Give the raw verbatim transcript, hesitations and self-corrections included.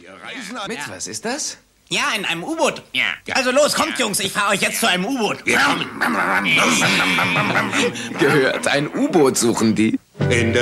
reisen. Mit, was ist das? Ja, in einem U-Boot. Ja. Also los, kommt, Jungs, ich fahre euch jetzt zu einem U-Boot. Wir kommen. Gehört, ein U-Boot suchen die. In der